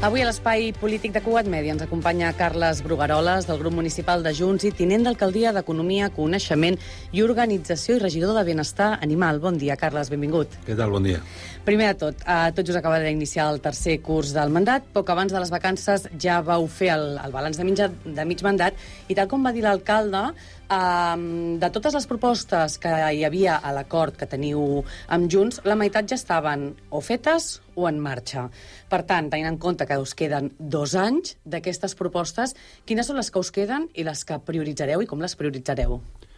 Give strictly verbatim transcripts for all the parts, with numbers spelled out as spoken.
Avui a l'Espai Polític de Cugat Mèdia ens acompanya Carles Brugueroles, del grup municipal de Junts i tinent d'alcaldia d'Economia, Coneixement i Organització i regidor de Benestar Animal. Bon dia, Carles, benvingut. Què tal? Bon dia. Primer de tot, eh, tot just acaba d'iniciar el tercer curs del mandat. Poc abans de les vacances ja vau fer el, el balanç de, mitja, de mig mandat i tal com va dir l'alcalde, eh, de totes les propostes que hi havia a l'acord que teniu amb Junts, la meitat ja estaven o fetes o en marxa. Per tant, tenint en compte que us queden dos anys d'aquestes propostes, quines són les que us queden i les que prioritzareu i com les prioritzareu?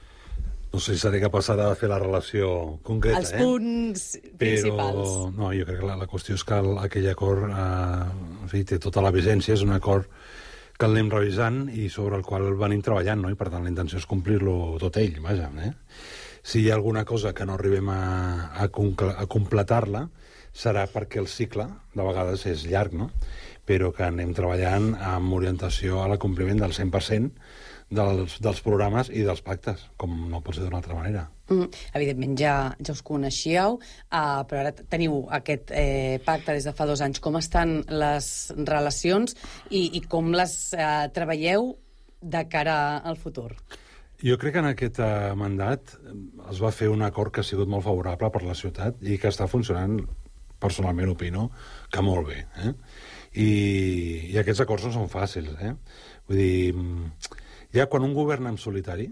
No sé si seré capaç de fer la relació concreta, Els eh? punts principals. Però, no, jo crec que la, la qüestió és que el, aquell acord eh, en fi, té tota la vigència, és un acord que l'anem revisant i sobre el qual venim treballant, no? I per tant la intenció és complir-lo tot ell, vaja, eh? Si hi ha alguna cosa que no arribem a, a, a completar-la, serà perquè el cicle, de vegades, és llarg, no? Però que anem treballant amb orientació a l'acompliment del cent per cent dels, dels programes i dels pactes, com no pot ser d'una altra manera. Mm, evidentment, ja, ja us coneixíeu, uh, però ara teniu aquest eh, pacte des de fa dos anys. Com estan les relacions i, i com les uh, treballeu de cara al futur? Jo crec que en aquest uh, mandat es va fer un acord que ha sigut molt favorable per la ciutat i que està funcionant, personalment opino, que molt bé. Eh? I, I aquests acords no són fàcils. Eh? Vull dir, ja quan un govern en solitari,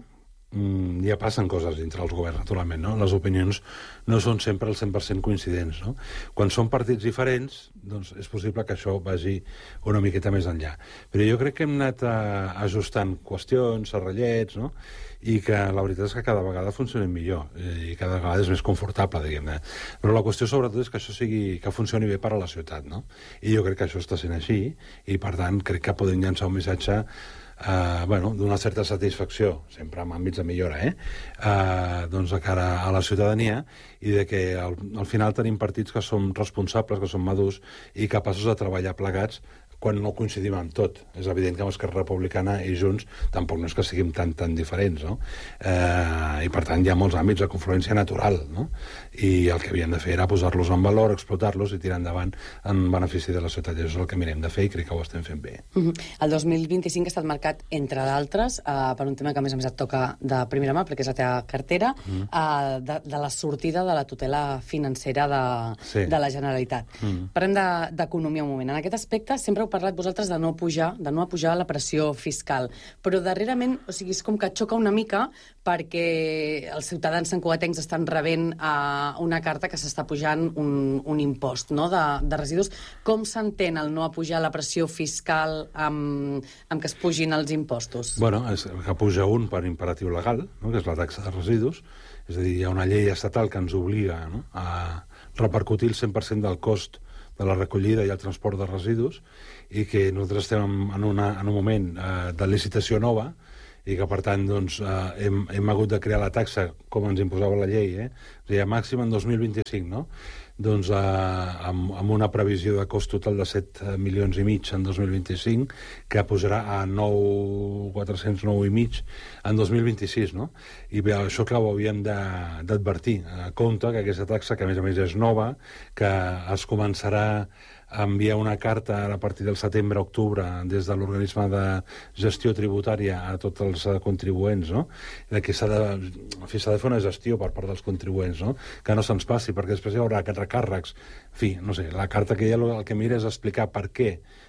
ja passen coses dintre els governs, naturalment, no? Les opinions no són sempre al cent per cent coincidents, no? Quan són partits diferents, doncs és possible que això vagi una miqueta més enllà. Però jo crec que hem anat uh, ajustant qüestions, serrellets, no? I que la veritat és que cada vegada funcionen millor i cada vegada és més confortable, diguem-ne. Però la qüestió sobretot és que això sigui, que funcioni bé per a la ciutat, no? I jo crec que això està sent així i, per tant, crec que podem llançar un missatge Uh, bueno, d'una certa satisfacció, sempre amb àmbits de millora, eh? Uh, doncs de cara a la ciutadania i de que al, al final tenim partits que som responsables, que som madurs i capaços de treballar plegats quan no coincidim en tot. És evident que amb Esquerra Republicana i Junts tampoc no és que siguin tan, tan diferents, no? Eh, I, per tant, hi ha molts àmbits de confluència natural, no? I el que havíem de fer era posar-los en valor, explotar-los i tirar endavant en benefici de la ciutat. I això és el que mirem de fer i crec que ho estem fent bé. Mm-hmm. El dos mil vint-i-cinc ha estat marcat, entre d'altres, eh, per un tema que a més a més et toca de primera mà, perquè és la teva cartera, mm. eh, de, de la sortida de la tutela financera de, sí. de la Generalitat. Mm. Parlem d'economia un moment. En aquest aspecte sempre heu parlat vosaltres de no pujar, de no pujar la pressió fiscal, però darrerament, o sigui, és com que xoca una mica perquè els ciutadans santcugatencs estan rebent uh, una carta que s'està pujant un, un impost, no?, de, de residus. Com s'entén el no pujar la pressió fiscal amb, amb que es pugin els impostos? Bueno, és que puja un per imperatiu legal, no?, que és la taxa de residus, és a dir, hi ha una llei estatal que ens obliga, no?, a repercutir el cent per cent del cost de la recollida i el transport de residus, i que nosaltres estem en, una, en un moment eh, de licitació nova i que, per tant, doncs, eh, hem, hem hagut de crear la taxa com ens imposava la llei, eh? O sigui, a màxim en dos mil vint-i-cinc, no? Doncs eh, amb, amb una previsió de cost total de set milions i mig en dos mil vint-i-cinc, que pujarà a nou mil quatre-cents nou i mig en dos mil vint-i-sis, no? I bé, això que ho havíem d'advertir. A compte que aquesta taxa, que a més a més és nova, que es començarà a enviar una carta a partir del setembre-octubre des de l'organisme de gestió tributària a tots els contribuents, no?, de que s'ha de, s'ha de fer una gestió per part dels contribuents, no?, que no se'ns passi, perquè després hi haurà aquests recàrrecs. En fi, no sé, la carta que hi ha el que mira és explicar per què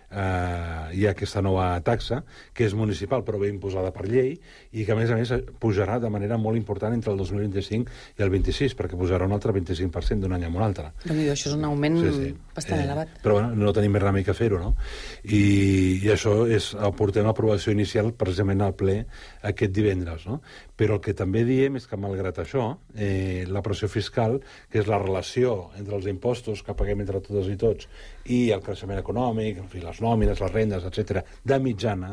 eh, hi ha aquesta nova taxa, que és municipal però bé imposada per llei, i que a més a més pujarà de manera molt important entre el dos mil vint-i-cinc i el vint-i-sis, perquè pujarà un altre vint-i-cinc per cent d'un any a un altre. Déu-n'hi-do, això és un augment sí, sí. bastant eh, elevat. Però bueno, no tenim més remei que fer-ho, no? I, i això és, el portem a aprovació inicial precisament al ple aquest divendres, no? Però el que també diem és que, malgrat això, eh, la pressió fiscal, que és la relació entre els impostos que paguem entre totes i tots i el creixement econòmic, en fi, les nòmines, les rendes, etcètera, de mitjana,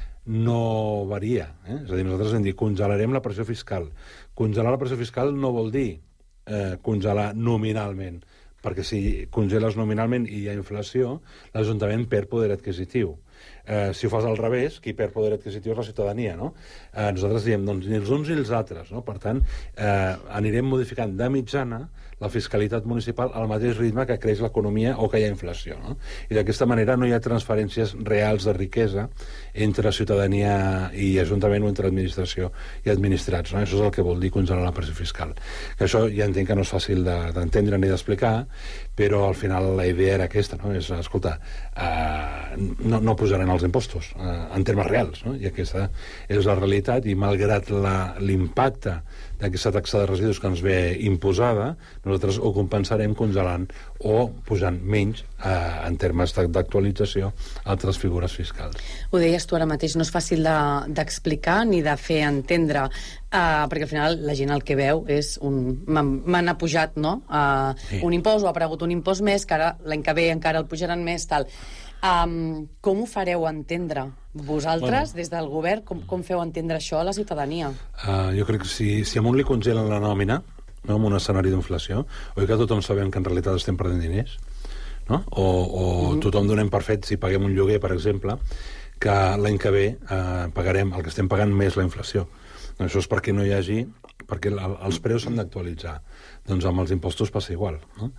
no varia. Eh? És a dir, nosaltres hem dit congelarem la pressió fiscal. Congelar la pressió fiscal no vol dir eh, congelar nominalment, perquè si congeles nominalment i hi ha inflació, l'Ajuntament perd poder adquisitiu. Eh, si ho fas al revés, qui perd poder adquisitiu és la ciutadania, no? Eh, nosaltres diem, doncs, ni els uns ni els altres, no? Per tant, eh, anirem modificant de mitjana la fiscalitat municipal al mateix ritme que creix l'economia o que hi ha inflació, no? I d'aquesta manera no hi ha transferències reals de riquesa entre ciutadania i ajuntament o entre administració i administrats, no? Això és el que vol dir congelar la pressió fiscal. Que això ja entenc que no és fàcil d'entendre ni d'explicar, però al final la idea era aquesta, no? És, escolta, eh, no, no posaran els impostos eh, en termes reals, no? I aquesta és la realitat, i malgrat l'impacte d'aquesta taxa de residus que ens ve imposada, nosaltres ho compensarem congelant o posant menys eh, en termes d'actualització altres figures fiscals. Ho deies tu ara mateix, no és fàcil d'explicar de, ni de fer entendre, eh, perquè al final la gent el que veu és un... m'han apujat, no? Eh, sí. Un impost, o ha aparegut un impost més, que ara l'any que ve encara el pujaran més, tal. Um, com ho fareu entendre vosaltres, bueno, des del govern, com, com feu entendre això a la ciutadania? Uh, jo crec que si, si a un li congelen la nòmina, no, en un escenari d'inflació, oi que tothom sabem que en realitat estem perdent diners, no? O, o mm-hmm. tothom donem per fet, si paguem un lloguer, per exemple, que l'any que ve eh, pagarem el que estem pagant més la inflació. Doncs això és perquè no hi hagi... perquè els preus s'han d'actualitzar. Doncs amb els impostos passa igual, no?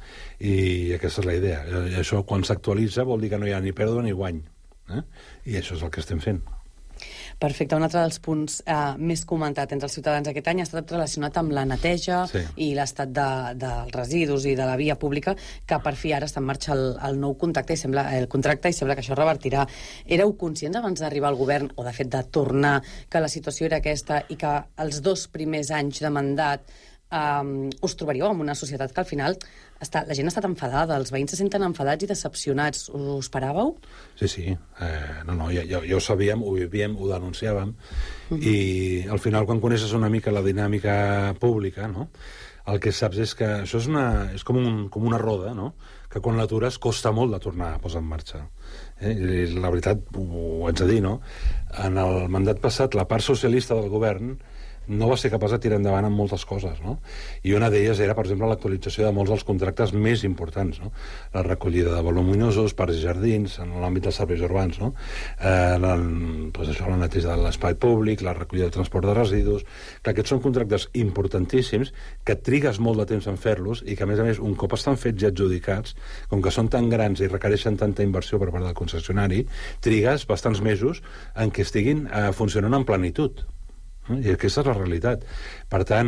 I aquesta és la idea. I això, quan s'actualitza, vol dir que no hi ha ni pèrdua ni guany. Eh? I això és el que estem fent. Perfecte. Un altre dels punts eh, més comentat entre els ciutadans aquest any ha estat relacionat amb la neteja sí. i l'estat de, dels residus i de la via pública, que per fi ara està en marxa el, el nou contracte i sembla, el contracte i sembla que això revertirà. Éreu conscients abans d'arribar al govern, o de fet de tornar, que la situació era aquesta i que els dos primers anys de mandat Um, us trobaríeu en una societat que al final està, la gent ha estat enfadada, els veïns se senten enfadats i decepcionats. Ho esperàveu? Sí, sí. Eh, no, no, ja, ja, ja ho sabíem, ho vivíem, ho denunciàvem. Uh-huh. I al final, quan coneixes una mica la dinàmica pública, no? El que saps és que això és, una, és com, un, com una roda, no? Que quan l'atures costa molt de tornar a posar en marxa. Eh? I la veritat, ho haig de dir, no? En el mandat passat, la part socialista del govern no va ser capaç de tirar endavant amb moltes coses, no? I una d'elles era, per exemple, l'actualització de molts dels contractes més importants, no? La recollida de voluminosos, parcs i jardins, en l'àmbit dels serveis urbans, no? Eh, la, pues això, la neteja de l'espai públic, la recollida de transport de residus... Clar, aquests són contractes importantíssims que trigues molt de temps en fer-los i que, a més a més, un cop estan fets i adjudicats, com que són tan grans i requereixen tanta inversió per part del concessionari, trigues bastants mesos en què estiguin eh, funcionant en plenitud. I aquesta és la realitat. Per tant,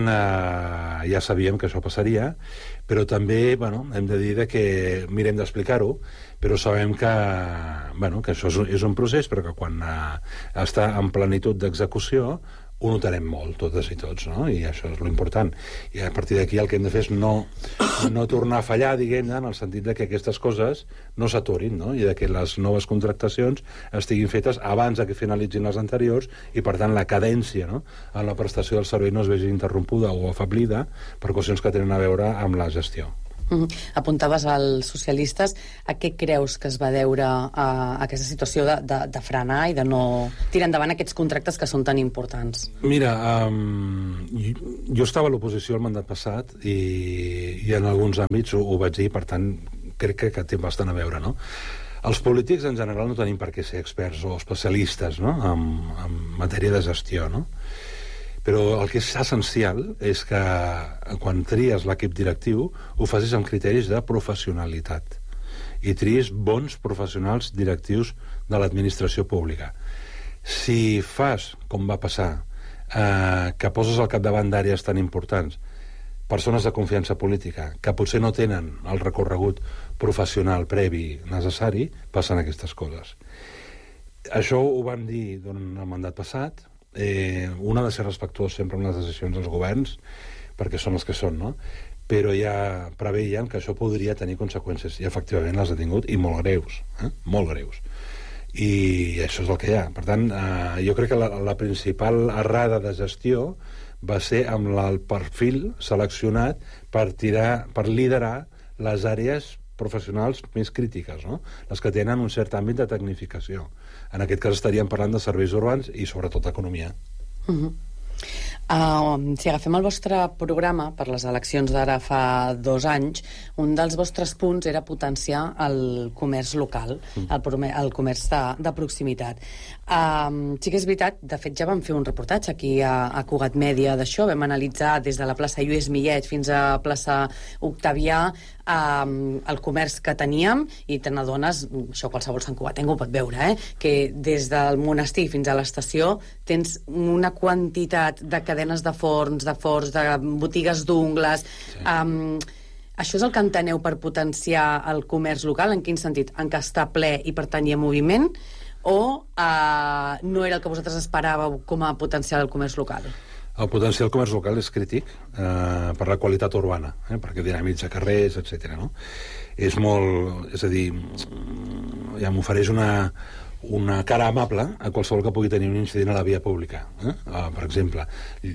eh, ja sabíem que això passaria, però també, bueno, hem de dir que mirem d'explicar-ho, però sabem que, bueno, que això és un, és un procés, però que quan eh, està en plenitud d'execució ho notarem molt, totes i tots, no? I això és l'important. I a partir d'aquí el que hem de fer és no, no tornar a fallar, diguem-ne, en el sentit de que aquestes coses no s'aturin, no? I de que les noves contractacions estiguin fetes abans de que finalitzin les anteriors i, per tant, la cadència, no?, en la prestació del servei no es vegi interrompuda o afablida per qüestions que tenen a veure amb la gestió. Mm-hmm. Apuntaves als socialistes. A què creus que es va deure a aquesta situació de, de, de frenar i de no tirar endavant aquests contractes que són tan importants? Mira, um, jo, jo estava a l'oposició el mandat passat i, i en alguns àmbits ho, ho vaig dir, per tant, crec que, que té bastant a veure, no? Els polítics, en general, no tenim per què ser experts o especialistes, no?, en, en matèria de gestió, no? Però el que és essencial és que quan tries l'equip directiu ho facis amb criteris de professionalitat i tries bons professionals directius de l'administració pública. Si fas, com va passar, eh, que poses al capdavant d'àrees tan importants persones de confiança política que potser no tenen el recorregut professional previ necessari, passen aquestes coses. Això ho vam dir durant el mandat passat. Eh, un ha de ser respectuós sempre amb les decisions dels governs, perquè són els que són, no? Però ja preveien que això podria tenir conseqüències, i efectivament les ha tingut, i molt greus, eh? Molt greus. I això és el que hi ha. Per tant, eh, jo crec que la, la principal errada de gestió va ser amb la, el perfil seleccionat per tirar, per liderar les àrees professionals més crítiques, no?, les que tenen un cert àmbit de tecnificació. En aquest cas estaríem parlant de serveis urbans i sobretot d'economia. Uh-huh. Uh, si agafem el vostre programa per les eleccions d'ara fa dos anys, un dels vostres punts era potenciar el comerç local, mm. el, el comerç de, de proximitat. Uh, sí que és veritat, de fet ja vam fer un reportatge aquí a, a Cugat Mèdia d'això, vam analitzar des de la plaça Lluís Millet fins a plaça Octavià um, el comerç que teníem, i te n'adones, això qualsevol santcugatenc ho pot veure, eh? que des del monestir fins a l'estació tens una quantitat de cadenes de forns, de forns, de botigues d'ungles. Sí. Um, això és el que enteneu per potenciar el comerç local? En quin sentit? En què està ple i per tant hi ha moviment? O uh, no era el que vosaltres esperàveu com a potenciar el comerç local? El potencial del comerç local és crític eh, per la qualitat urbana, eh, perquè dinamitza carrers, etcètera. No? És molt... És a dir, ja m'ofereix una, una cara amable a qualsevol que pugui tenir un incident a la via pública. Eh? Uh, per exemple,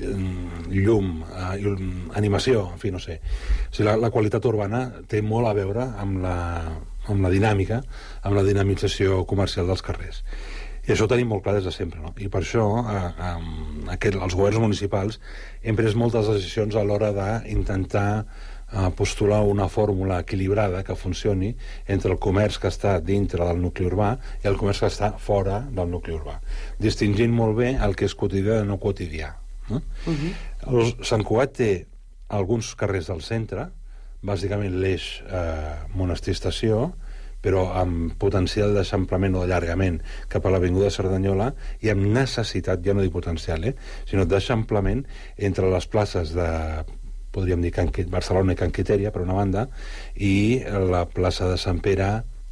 llum, uh, animació, en fi, no sé. O sigui, la, la qualitat urbana té molt a veure amb la, amb la dinàmica, amb la dinamització comercial dels carrers. I això ho tenim molt clar des de sempre, no? I per això eh, eh, aquest, els governs municipals hem pres moltes decisions a l'hora d'intentar eh, postular una fórmula equilibrada que funcioni entre el comerç que està dintre del nucli urbà i el comerç que està fora del nucli urbà, distingint molt bé el que és quotidià de no quotidià. No? Uh-huh. El Sant Cugat té alguns carrers del centre, bàsicament l'eix eh, Monestir-Estació, però amb potencial d'eixamplament o d'allargament cap a l'Avinguda Cerdanyola i amb necessitat, ja no dic potencial, eh, sinó d'eixamplament entre les places de, podríem dir, Can, Barcelona i Can Quitèria, per una banda, i la plaça de Sant Pere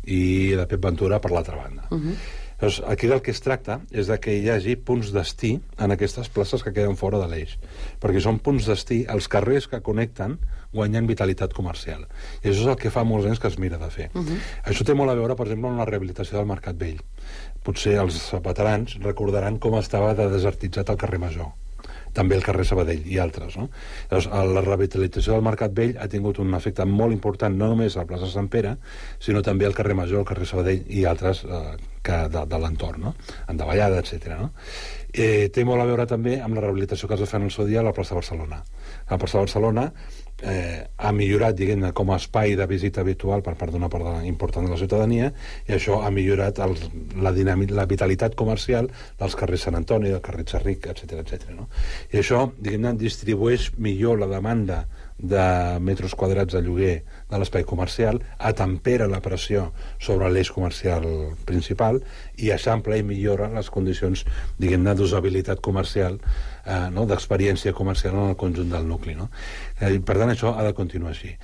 i de Pep Ventura per l'altra banda. Uh-huh. Llavors, aquí del que es tracta és de que hi hagi punts destí en aquestes places que queden fora de l'eix, perquè són punts destí, els carrers que connecten guanyen vitalitat comercial. I això és el que fa molts anys que es mira de fer. Uh-huh. Això té molt a veure, per exemple, amb la rehabilitació del Mercat Vell. Potser els veterans recordaran com estava de desertitzat el carrer Major, també el carrer Sabadell i altres. No? Llavors, la revitalització del Mercat Vell ha tingut un efecte molt important, no només a la plaça Sant Pere, sinó també al carrer Major, al carrer Sabadell i altres eh, que de, de l'entorn, no? Endavallada, etcètera. No? Eh, té molt a veure també amb la rehabilitació que es va fer en el seu dia a la plaça Barcelona. A la plaça Barcelona eh, ha millorat, diguem-ne, com a espai de visita habitual per part d'una part de, important de la ciutadania, i això ha millorat el, la, dinàmic, la vitalitat comercial dels carrers Sant Antoni, del carrer Xerric, etcètera, etcètera. No? I això, diguem-ne, distribueix millor la demanda de metres quadrats de lloguer de l'espai comercial, atempera la pressió sobre l'eix comercial principal i eixampla i millora les condicions, diguem-ne, d'usabilitat comercial, eh, no? d'experiència comercial en el conjunt del nucli. No? Eh, per tant, això ha de continuar així.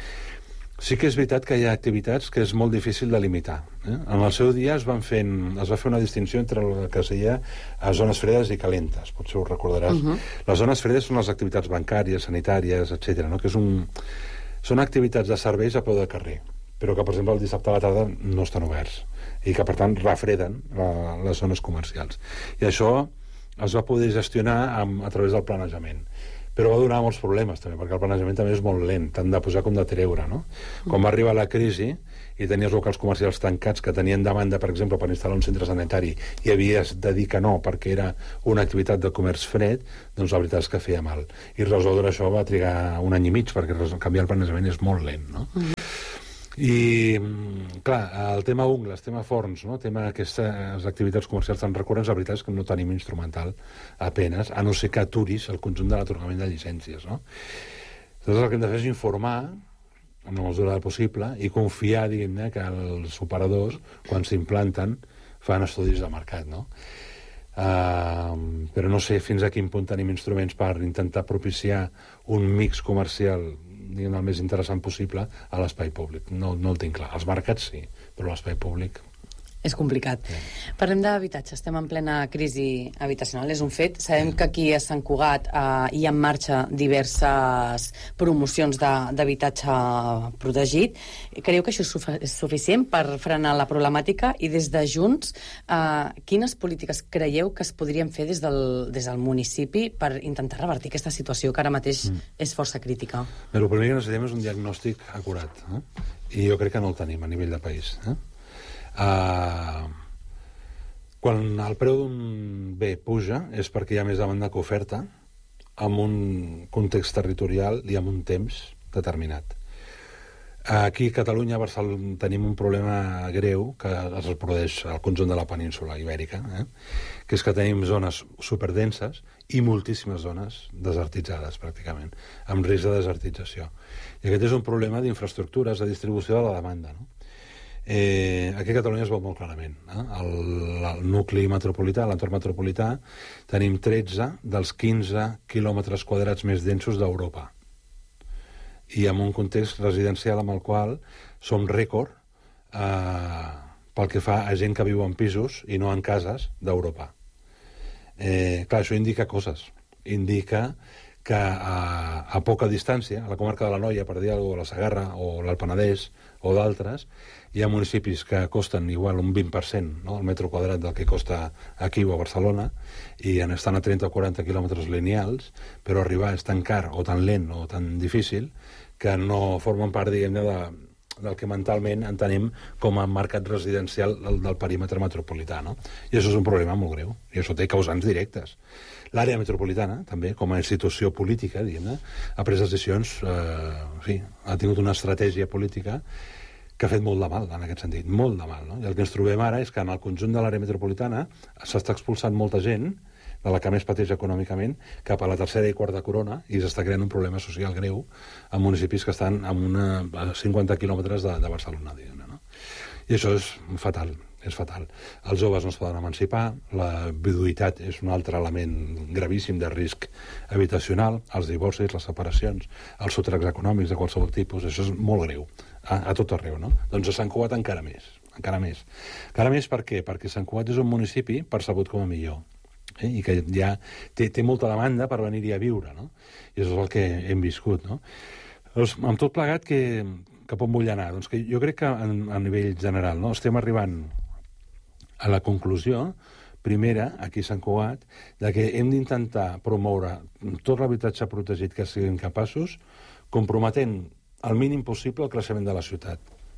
Sí que és veritat que hi ha activitats que és molt difícil de limitar. Eh? En el seu dia es, van fent, es va fer una distinció entre el que es deia a zones fredes i calentes, potser ho recordaràs. Uh-huh. Les zones fredes són les activitats bancàries, sanitàries, etcètera, no? Que és un... són activitats de serveis a peu de carrer, però que, per exemple, el dissabte a la tarda no estan oberts i que, per tant, refreden la, les zones comercials. I això es va poder gestionar amb, a través del planejament. Però va donar molts problemes, també, perquè el planejament també és molt lent, tant de posar com de treure, no? Quan va arribar la crisi i tenies locals comercials tancats que tenien demanda, per exemple, per instal·lar un centre sanitari i havies de dir que no perquè era una activitat de comerç fred, doncs la veritat és que feia mal. I resoldre això va trigar un any i mig, perquè canviar el planejament és molt lent, no? Mm. I, clar, el tema ungles, el tema forns, no? El tema d'aquestes activitats comercials tan recurrents, la veritat és que no tenim instrumental apenes, a no ser que aturis el conjunt de l'atorgament de llicències, no? Llavors el que hem de fer és informar amb la mesura del possible i confiar, diguem-ne, que els operadors, quan s'implanten, fan estudis de mercat, no? Uh, però no sé fins a quin punt tenim instruments per intentar propiciar un mix comercial, diguem, el més interessant possible a l'espai públic. No, no el tinc clar. Els mercats sí, però l'espai públic... És complicat. Sí. Parlem d'habitatge. Estem en plena crisi habitacional, és un fet. Sabem sí. que aquí a Sant Cugat eh, hi ha en marxa diverses promocions d'habitatge protegit. Creieu que això és, sufi és suficient per frenar la problemàtica? I des de Junts, eh, quines polítiques creieu que es podrien fer des del, des del municipi per intentar revertir aquesta situació que ara mateix mm. és força crítica? Bé, el primer que necessitem és un diagnòstic acurat. Eh? I jo crec que no el tenim a nivell de país. Eh? Uh, quan el preu d'un bé puja és perquè hi ha més demanda que oferta, amb un context territorial i amb un temps determinat. Aquí a Catalunya, a Barcelona, tenim un problema greu que es reprodueix al conjunt de la península ibèrica, eh? que és que tenim zones superdenses i moltíssimes zones desertitzades, pràcticament, amb risc de desertització. I aquest és un problema d'infraestructures, de distribució de la demanda, no? Eh, aquí a Catalunya es veu molt clarament. Eh? El, el nucli metropolità, l'entorn metropolità, tenim tretze dels quinze quilòmetres quadrats més densos d'Europa. I amb un context residencial amb el qual som rècord eh, pel que fa a gent que viu en pisos i no en cases d'Europa. Eh, clar, això indica coses. Indica que a, a poca distància, a la comarca de l'Anoia, per dir alguna cosa, la Segarra o l'Alt Penedès o d'altres, hi ha municipis que costen igual un vint per cent, no?, el metro quadrat del que costa aquí o a Barcelona, i estan a trenta o quaranta quilòmetres lineals, però arribar és tan car o tan lent o tan difícil que no formen part, diguem-ne, de, del que mentalment entenem com a mercat residencial del, del perímetre metropolità, no? I això és un problema molt greu, i això té causants directes. L'àrea metropolitana, també, com a institució política, diguem-ne, ha pres decisions, eh, en fi, ha tingut una estratègia política que ha fet molt de mal, en aquest sentit, molt de mal, no? I el que ens trobem ara és que en el conjunt de l'àrea metropolitana s'està expulsant molta gent, de la que més pateix econòmicament, cap a la tercera i quarta corona, i s'està creant un problema social greu en municipis que estan a, una, a cinquanta quilòmetres de, de Barcelona, diguem-ne, no? I això és fatal, és fatal. Els joves no es poden emancipar, la viduïtat és un altre element gravíssim de risc habitacional, els divorcis, les separacions, els sotracs econòmics de qualsevol tipus, això és molt greu, a, a tot arreu, no? Doncs a Sant Cugat encara més, encara més. Encara més per què? Perquè Sant Cugat és un municipi percebut com a millor, eh? I que ja té, té molta demanda per venir-hi a viure, no? I això és el que hem viscut, no? Doncs, amb tot plegat, que, cap on vull anar? Doncs que jo crec que a, a nivell general, no?, estem arribant a la conclusió, primera, aquí a Sant Cugat, de que hem d'intentar promoure tot l'habitatge protegit que siguin capaços, comprometent al mínim possible el creixement de la ciutat.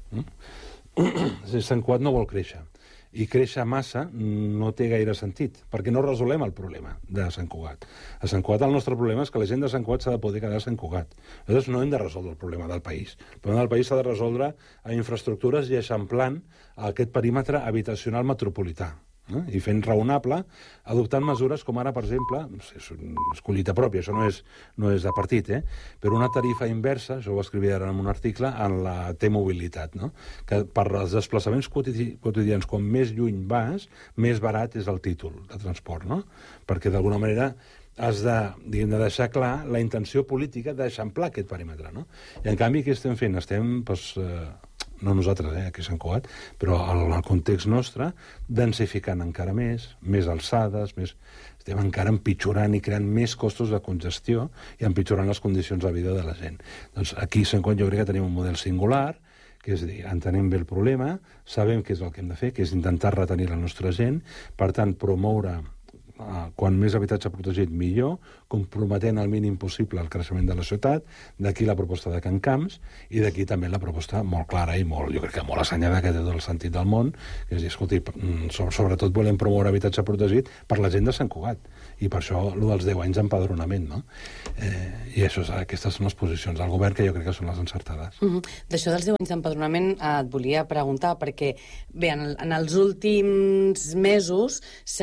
Mm? Sant Cugat no vol créixer. I créixer massa no té gaire sentit, perquè no resolem el problema de Sant Cugat. A Sant Cugat el nostre problema és que la gent de Sant Cugat s'ha de poder quedar a Sant Cugat. Nosaltres no hem de resoldre el problema del país. El problema del país s'ha de resoldre a infraestructures i eixamplant aquest perímetre habitacional metropolità, eh? I fent raonable, adoptant mesures com ara, per exemple, és, és collita pròpia, això no és, no és de partit, eh? però una tarifa inversa, això ho escrivia ara en un article, en la T-mobilitat, no? Que per als desplaçaments quotidi quotidians, com més lluny vas, més barat és el títol de transport, no? Perquè d'alguna manera has de, diguem, de deixar clar la intenció política d'eixamplar aquest perímetre, no? I en canvi, què estem fent? Estem, doncs, eh, no nosaltres, eh, aquí a Sant Cugat, però al, al context nostre, densificant encara més, més alçades, més... estem encara empitjorant i creant més costos de congestió i empitjorant les condicions de vida de la gent. Doncs aquí a Sant Cugat jo crec que tenim un model singular, que és a dir, entenem bé el problema, sabem què és el que hem de fer, que és intentar retenir la nostra gent, per tant, promoure Uh, quan més habitatge protegit millor, comprometent al mínim possible el creixement de la ciutat, d'aquí la proposta de Can Camps, i d'aquí també la proposta molt clara i molt, jo crec que molt assenyada, que té tot el sentit del món, que és dir, escolti, sobretot volem promoure habitatge protegit per la gent de Sant Cugat, i per això el dels deu anys d'empadronament, no? Eh, I això, aquestes són les posicions del govern, que jo crec que són les encertades. Mm -hmm. D'això dels deu anys d'empadronament eh, et volia preguntar, perquè bé, en, en els últims mesos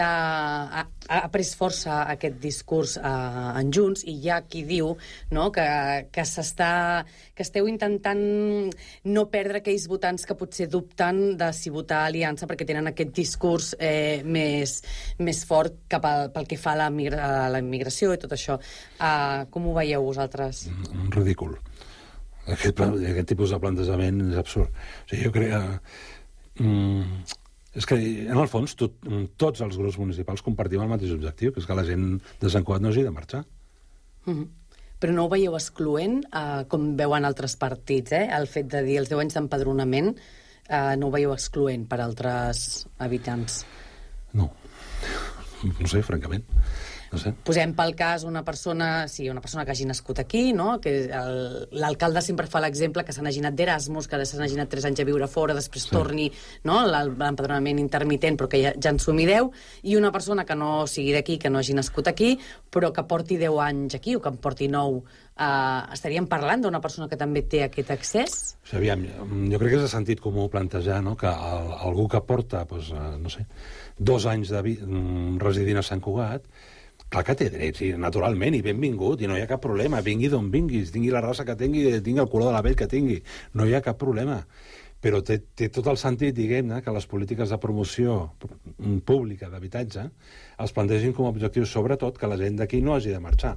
s'ha ha pres força aquest discurs eh, en Junts, i hi ha qui diu, no?, que, que s'està que esteu intentant no perdre aquells votants que potser dubten de si votar Aliança perquè tenen aquest discurs eh, més, més fort cap a, pel que fa a la, migra, a la immigració i tot això. Eh, com ho veieu vosaltres? Un ridícul. Aquest, aquest tipus de plantejament és absurd. O sigui, jo crec que... Mm, és que, en el fons, tot, tots els grups municipals compartim el mateix objectiu, que és que la gent de Sant Cugat no hagi de marxar. Mm-hmm. Però no ho veieu excloent, eh, com veuen altres partits, eh? El fet de dir els deu anys d'empadronament, eh, no ho veieu excloent per altres habitants? No. No sé, francament. No sé. Posem pel cas una persona, sí, una persona que hagi nascut aquí, no? Que l'alcalde sempre fa l'exemple que se n'hagi anat d'Erasmus, que se n'hagi anat tres anys a viure fora, després sí. torni, no? L'empadronament intermitent, però que ja, ja en sumi deu, i una persona que no sigui d'aquí, que no hagi nascut aquí, però que porti deu anys aquí, o que en porti nou, Uh, estaríem parlant d'una persona que també té aquest accés? O sigui, aviam, jo crec que és de sentit comú plantejar, no?, que el, algú que porta, doncs, uh, no sé, dos anys de vi residint a Sant Cugat, clar que té drets, i naturalment, i benvingut, i no hi ha cap problema, vingui d'on vinguis, tingui la raça que tingui, tingui el color de la pell que tingui, no hi ha cap problema. Però té, té tot el sentit, diguem-ne, que les polítiques de promoció pública d'habitatge es plantegin com a objectiu, sobretot, que la gent d'aquí no hagi de marxar.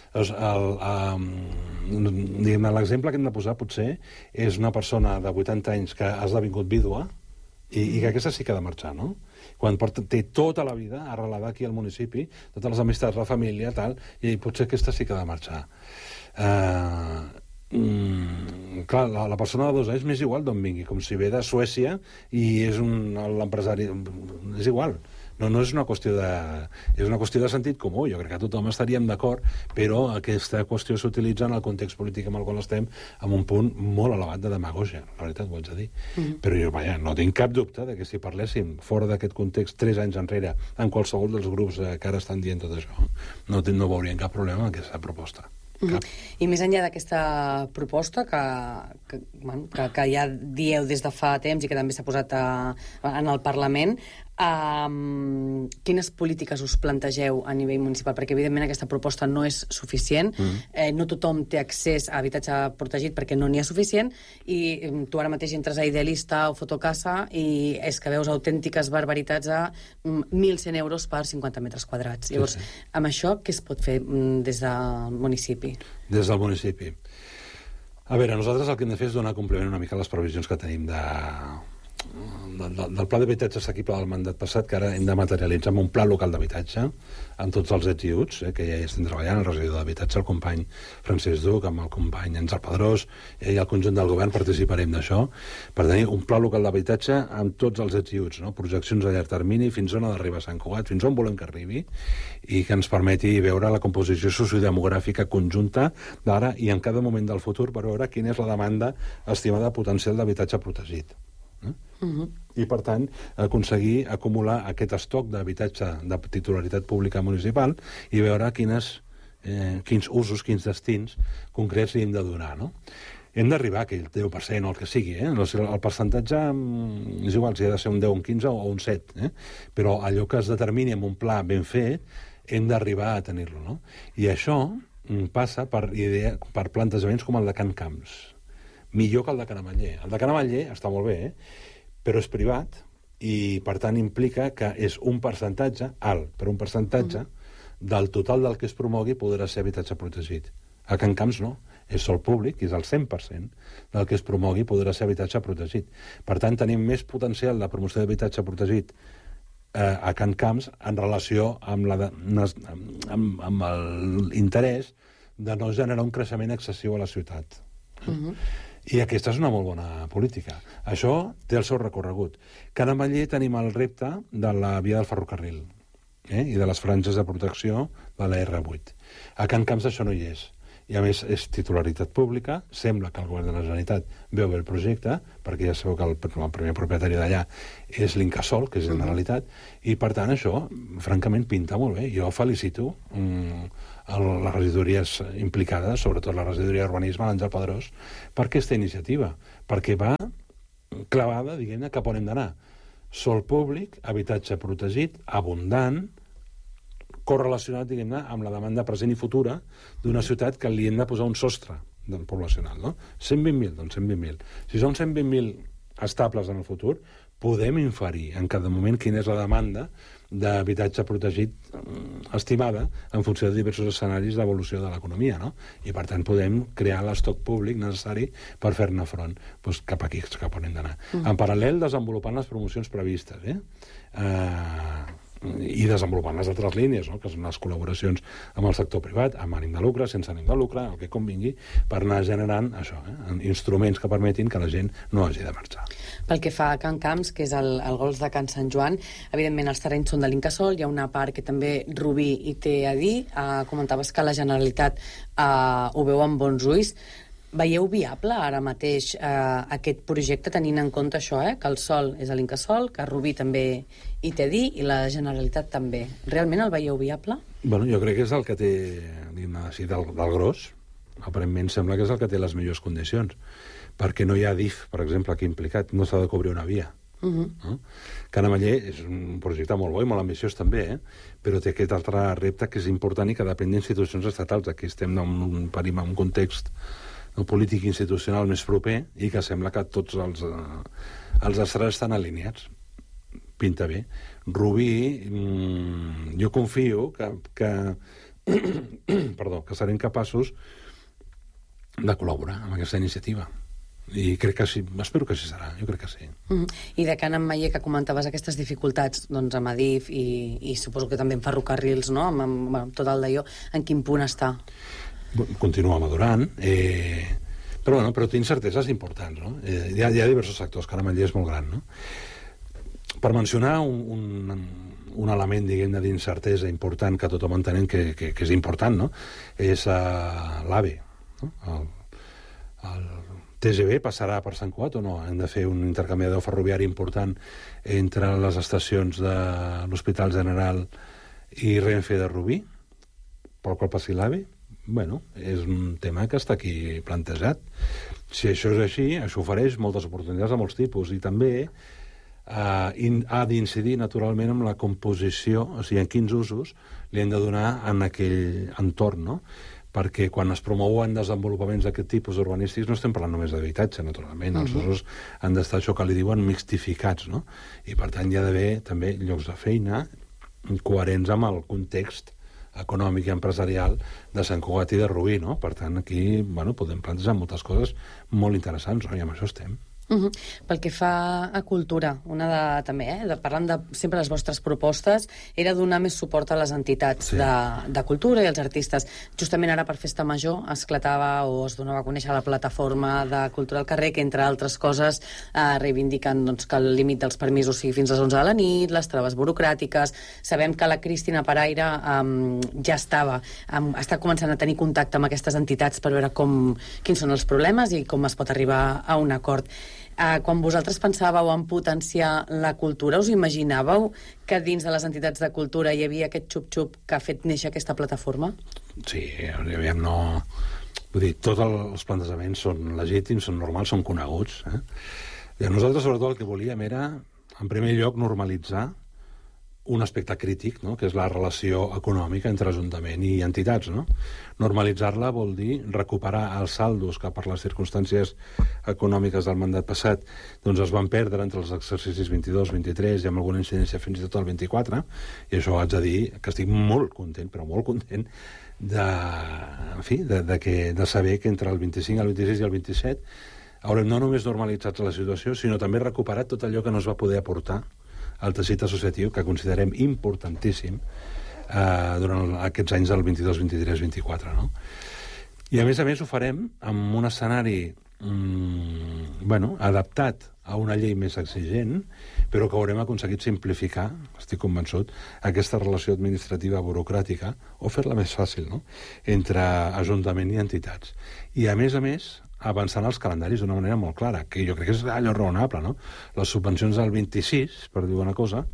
L'exemple que hem de posar, potser, és una persona de vuitanta anys que ha esdevingut vídua i, i que aquesta sí que ha de marxar, no? Quan porta, té tota la vida arrelada aquí al municipi, totes les amistats, la família, tal, i potser aquesta sí que ha de marxar. Uh, mm, clar, la, la persona de dos anys m'és igual d'on vingui, com si ve de Suècia i és un l'empresari... És igual. No, no és una qüestió de... És una qüestió de sentit comú. Jo crec que tothom estaríem d'acord, però aquesta qüestió s'utilitza en el context polític amb el qual estem amb un punt molt elevat de demagògia, la veritat, ho haig de dir. Mm-hmm. Però jo, vaja, no tinc cap dubte de que si parléssim fora d'aquest context tres anys enrere en qualsevol dels grups que ara estan dient tot això, no, no veurien cap problema amb aquesta proposta. Mm -hmm. I més enllà d'aquesta proposta que, que, bueno, que, que ja dieu des de fa temps i que també s'ha posat a, en el Parlament, um, quines polítiques us plantegeu a nivell municipal? Perquè evidentment aquesta proposta no és suficient, mm -hmm. eh, no tothom té accés a habitatge protegit perquè no n'hi ha suficient, i tu ara mateix entres a Idealista o Fotocasa i és que veus autèntiques barbaritats a mil cent euros per cinquanta metres quadrats. Llavors, sí, sí. Amb això què es pot fer des del municipi? Des del municipi. A veure, nosaltres el que hem de fer és donar compliment una mica a les previsions que tenim de, de, de, del pla d'habitatge assequible del mandat passat, que ara hem de materialitzar amb un pla local d'habitatge, amb tots els ets i uts, eh, que ja hi estem treballant, el regidor d'habitatge, el company Francesc Duc, amb el company Àngel Pedrós, eh, i el conjunt del govern participarem d'això, per tenir un pla local d'habitatge amb tots els ets i uts, no? Projeccions a llarg termini, fins on ha d'arribar Sant Cugat, fins on volem que arribi, i que ens permeti veure la composició sociodemogràfica conjunta d'ara i en cada moment del futur per veure quina és la demanda estimada potencial d'habitatge protegit. Eh? Uh-huh. I, per tant, aconseguir acumular aquest estoc d'habitatge de titularitat pública municipal i veure quines, eh, quins usos, quins destins concrets li hem de donar, no? Hem d'arribar a aquell deu per cent o el que sigui, eh? El percentatge és igual si ha de ser un deu, un quinze o un set, eh? Però allò que es determini amb un pla ben fet hem d'arribar a tenir-lo, no? I això passa per, idea, per plantejaments com el de Can Camps. Millor que el de Canamaller. El de Canamaller està molt bé, eh? Però és privat i, per tant, implica que és un percentatge alt, però un percentatge mm. del total del que es promogui podrà ser habitatge protegit. A Can Camps no. És sol públic, és el cent per cent del que es promogui podrà ser habitatge protegit. Per tant, tenim més potencial de promoció d'habitatge protegit eh, a Can Camps en relació amb, la de, amb, amb l'interès de no generar un creixement excessiu a la ciutat. Uh-huh. I aquesta és una molt bona política. Això té el seu recorregut. Que a Canamaller tenim el repte de la via del ferrocarril, eh? I de les franges de protecció de la erre vuit. A Can Camps això no hi és. I a més és titularitat pública, sembla que el govern de la Generalitat veu bé el projecte, perquè ja sabeu que el, el primer propietari d'allà és l'Incasòl, que és Generalitat, uh-huh. I per tant això, francament, pinta molt bé. Jo felicito um, les regidories implicades, sobretot la regidoria d'Urbanisme, l'Àngel Pedrós, per aquesta iniciativa, perquè va clavada, diguem-ne, cap on hem d'anar. Sol públic, habitatge protegit, abundant, correlacionat, diguem-ne, amb la demanda present i futura d'una ciutat que li hem de posar un sostre poblacional, no? cent vint mil, doncs cent vint mil. Si són cent vint mil estables en el futur, podem inferir en cada moment quina és la demanda d'habitatge protegit estimada en funció de diversos escenaris d'evolució de l'economia, no? I, per tant, podem crear l'estoc públic necessari per fer-ne front doncs, cap aquí, cap on hem d'anar. Mm. En paral·lel, desenvolupant les promocions previstes, eh? Uh, i desenvolupant les altres línies, no? Que són les col·laboracions amb el sector privat, amb ànim de lucre, sense ànim de lucre, el que convingui, per anar generant això, eh? instruments que permetin que la gent no hagi de marxar. Pel que fa a Can Camps, que és el, el Golf de Can Sant Joan, evidentment els terrenys són de l'Incasòl, hi ha una part que també Rubí hi té a dir, uh, comentaves que la Generalitat uh, ho veu amb bons ulls. Veieu viable ara mateix eh, aquest projecte, tenint en compte això, eh, que el Sol és a l'Incasòl, que Rubí també hi té a dir i la Generalitat també. Realment el veieu viable? Bueno, jo crec que és el que té, diguem-ne així, del, del gros. Aparentment sembla que és el que té les millors condicions, perquè no hi ha D I F, per exemple, aquí implicat, no s'ha de cobrir una via. Uh -huh. no? Canamaller és un projecte molt bo i molt ambiciós també, eh? Però té aquest altre repte que és important i que depèn d'institucions estatals. Aquí estem en un, en un context no, polític institucional més proper i que sembla que tots els, eh, els estrats estan alineats. Pinta bé. Rubí, mmm, jo confio que, que, perdó, que serem capaços de col·laborar amb aquesta iniciativa. I crec que sí, espero que així serà, jo crec que sí. Mm. I de Can Maller, que comentaves aquestes dificultats doncs, amb Adif i, i suposo que també en ferrocarrils, no? amb, amb, amb tot el d'allò, en quin punt està? Continua madurant, eh, però, bueno, però té incerteses importants, no? Eh, hi, ha, hi ha diversos sectors, Can Maller és molt gran, no? Per mencionar un, un, un element, diguem-ne, d'incertesa important que tothom entenem que, que, que és important, no? És uh, l'AVE, no? El, el T G V passarà per Sant Cugat o no? Hem de fer un intercanviador ferroviari important entre les estacions de l'Hospital General i Renfe de Rubí, pel qual passi l'AVE. Bueno, és un tema que està aquí plantejat. Si això és així, això ofereix moltes oportunitats de molts tipus i també eh, in, ha d'incidir naturalment en la composició, o sigui, en quins usos li hem de donar en aquell entorn, no? Perquè quan es promouen desenvolupaments d'aquest tipus urbanístics no estem parlant només d'habitatge, naturalment. Els usos han d'estar, això que li diuen, mixtificats, no? I per tant hi ha d'haver també llocs de feina coherents amb el context econòmic i empresarial de Sant Cugat i de Rubí, no? Per tant, aquí, bueno, podem plantejar moltes coses molt interessants, no? I amb això estem. Uh -huh. Pel que fa a cultura, una de, també, eh, de, parlant de sempre les vostres propostes, era donar més suport a les entitats sí. de, de cultura i als artistes. Justament ara per Festa Major esclatava o es donava a conèixer la plataforma de Cultura al Carrer, que entre altres coses eh, reivindiquen doncs, que el límit dels permisos sigui fins a les onze de la nit, les traves burocràtiques. Sabem que la Cristina Paraire um, ja estava, um, està començant a tenir contacte amb aquestes entitats per veure com, quins són els problemes i com es pot arribar a un acord. Uh, quan vosaltres pensàveu en potenciar la cultura, us imaginàveu que dins de les entitats de cultura hi havia aquest xup-xup que ha fet néixer aquesta plataforma? Sí, aviam, no... Vull dir, tots els plantejaments són legítims, són normals, són coneguts. Eh? I nosaltres, sobretot, el que volíem era, en primer lloc, normalitzar un aspecte crític, no? Que és la relació econòmica entre Ajuntament i entitats, no? Normalitzar-la vol dir recuperar els saldos que per les circumstàncies econòmiques del mandat passat doncs es van perdre entre els exercicis vint-i-dos, vint-i-tres i amb alguna incidència fins i tot el vint-i-quatre, i això haig de dir que estic molt content, però molt content de, en fi, de, de, que, de saber que entre el vint-i-cinc, el vint-i-sis i el vint-i-set haurem no només normalitzat la situació, sinó també recuperat tot allò que no es va poder aportar al teixit associatiu, que considerem importantíssim eh, durant aquests anys del vint-i-dos, vint-i-tres, vint-i-quatre, no? I a més a més ho farem amb un escenari mm, bueno, adaptat a una llei més exigent, però que haurem aconseguit simplificar, estic convençut, aquesta relació administrativa burocràtica, o fer-la més fàcil, no?, entre Ajuntament i entitats. I a més a més avançant els calendaris d'una manera molt clara, que jo crec que és allò raonable, no? Les subvencions del vint-i-sis, per dir una cosa,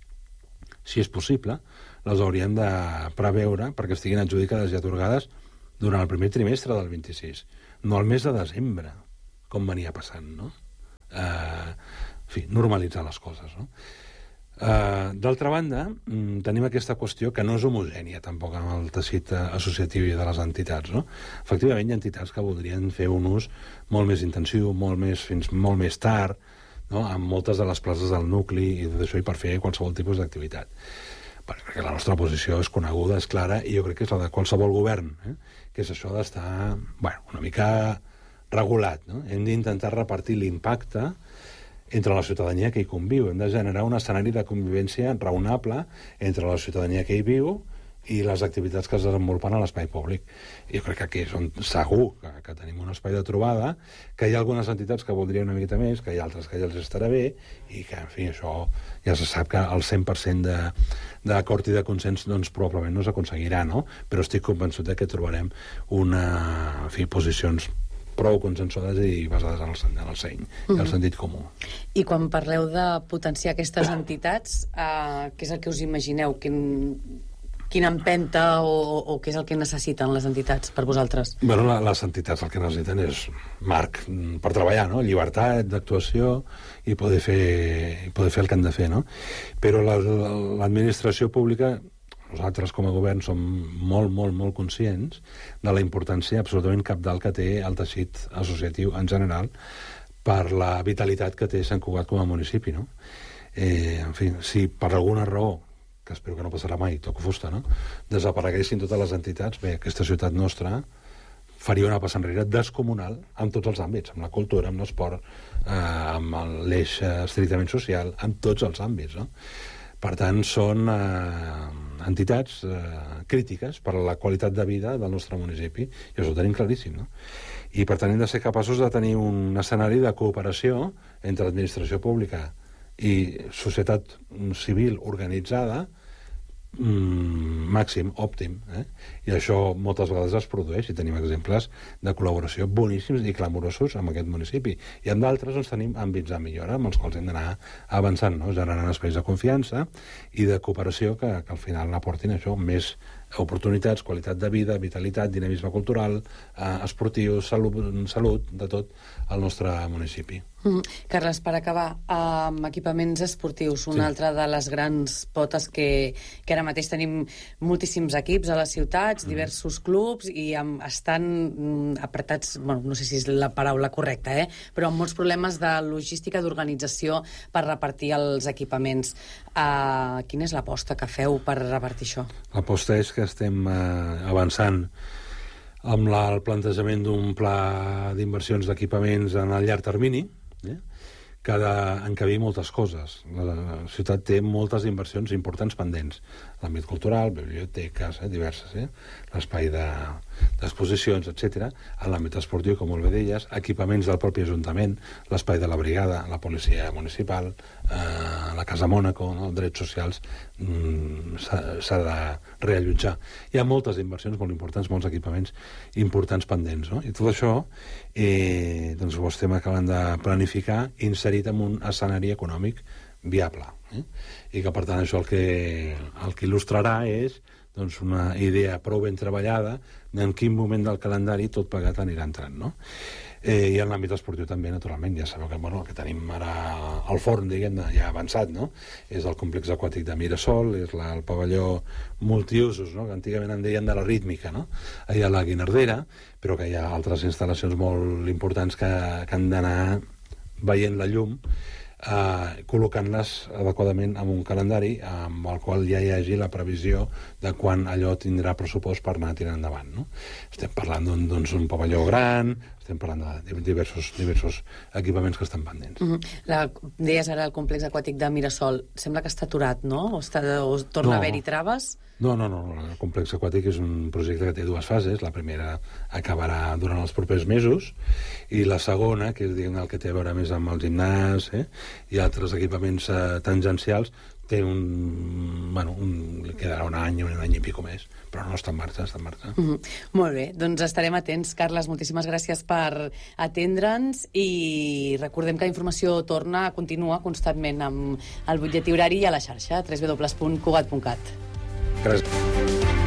si és possible, les hauríem de preveure perquè estiguin adjudicades i atorgades durant el primer trimestre del vint-i-sis, no al mes de desembre, com venia passant, no? Eh, en fi, normalitzar les coses, no? Uh, d'altra banda, mm, tenim aquesta qüestió que no és homogènia tampoc amb el teixit associatiu i de les entitats, no? Efectivament, hi ha entitats que voldrien fer un ús molt més intensiu, molt més, fins molt més tard, no?, amb moltes de les places del nucli i tot això, i per fer qualsevol tipus d'activitat. Perquè la nostra posició és coneguda, és clara, i jo crec que és la de qualsevol govern, eh? Que és això d'estar, bueno, una mica regulat, no? Hem d'intentar repartir l'impacte entre la ciutadania que hi conviu. Hem de generar un escenari de convivència raonable entre la ciutadania que hi viu i les activitats que es desenvolupen a l'espai públic. Jo crec que aquí és on segur que, que tenim un espai de trobada, que hi ha algunes entitats que voldrien una miqueta més, que hi ha altres que ja els estarà bé, i que, en fi, això ja se sap que el cent per cent d'acord i de consens doncs, probablement no s'aconseguirà, no? Però estic convençut de que trobarem una, en fi, posicions prou consensuades i basades en el, en el seny mm-hmm. i el sentit comú. I quan parleu de potenciar aquestes entitats, eh, què és el que us imagineu? Quin... Quina empenta o, o què és el que necessiten les entitats per vosaltres? Bueno, la, les entitats el que necessiten és marc per treballar, no? Llibertat d'actuació i poder fer, i poder fer el que han de fer, no? Però l'administració pública, nosaltres com a govern som molt, molt, molt conscients de la importància absolutament cabdal que té el teixit associatiu en general per la vitalitat que té Sant Cugat com a municipi, no? Eh, en fi, si per alguna raó, que espero que no passarà mai, toco fusta, no? Desapareguessin totes les entitats, bé, aquesta ciutat nostra faria una passa enrere descomunal en tots els àmbits, amb la cultura, amb l'esport, eh, amb l'eix estrictament social, en tots els àmbits, no? Per tant, són eh, entitats eh, crítiques per a la qualitat de vida del nostre municipi, i això ho tenim claríssim, no? I per tant hem de ser capaços de tenir un escenari de cooperació entre l'administració pública i societat civil organitzada mm, màxim, òptim, eh? I això moltes vegades es produeix i tenim exemples de col·laboració boníssims i clamorosos amb aquest municipi. I en d'altres doncs, tenim àmbits de millora amb els quals hem d'anar avançant, no? Generant espais de confiança i de cooperació que, que al final aportin això, més oportunitats, qualitat de vida, vitalitat, dinamisme cultural, eh, esportiu, salut, salut, de tot al nostre municipi. Mm. Carles, per acabar, amb equipaments esportius, una sí. altra de les grans potes que, que ara mateix tenim moltíssims equips a les ciutats, mm. diversos clubs, i amb, estan mm, apretats, bueno, no sé si és la paraula correcta, eh? Però amb molts problemes de logística, d'organització per repartir els equipaments. Uh, quina és l'aposta que feu per repartir això? L'aposta és que estem eh, avançant amb la, el plantejament d'un pla d'inversions d'equipaments en el llarg termini, eh? que ha d'encabir moltes coses. La ciutat té moltes inversions importants pendents. L'àmbit cultural, biblioteques, eh, diverses, eh? l'espai d'exposicions, de, etcètera. En l'àmbit esportiu, com molt bé deies, equipaments del propi Ajuntament, l'espai de la brigada, la policia municipal, eh, la Casa Mònaco, no? Drets socials, mm, s'ha de reallotjar. Hi ha moltes inversions molt importants, molts equipaments importants pendents, no? I tot això eh, doncs ho estem acabant de planificar inserit en un escenari econòmic viable. Eh? I que, per tant, això el que, el que il·lustrarà és doncs, una idea prou ben treballada en quin moment del calendari tot plegat anirà entrant, no? Eh, I en l'àmbit esportiu també, naturalment, ja sabeu que, bueno, el que tenim ara al forn, diguem-ne, ja avançat, no? És el complex aquàtic de Mirasol, és la, el pavelló multiusos, no? Que antigament en deien de la rítmica, no? Allà a la Guinardera, però que hi ha altres instal·lacions molt importants que, que han d'anar veient la llum, eh, col·locant-les adequadament en un calendari amb el qual ja hi hagi la previsió de quan allò tindrà pressupost per anar tirant endavant, no? Estem parlant d'un doncs, un pavelló gran, estem parlant de diversos, diversos equipaments que estan pendents. Mm-hmm. La, deies ara el complex aquàtic de Mirasol, sembla que està aturat, no? O, està, o torna no. a haver-hi traves? No, no, no, el complex aquàtic és un projecte que té dues fases. La primera acabarà durant els propers mesos i la segona, que és diguem, el que té a veure més amb el gimnàs eh, i altres equipaments eh, tangencials, té un... bueno, un, li quedarà un any, un any i pico més, però no està en marxa, està en marxa. Mm-hmm. Molt bé, doncs estarem atents. Carles, moltíssimes gràcies per atendre'ns i recordem que la informació torna, continua constantment amb el butlletí horari i a la xarxa, w w w punt cugat punt cat. Gràcies.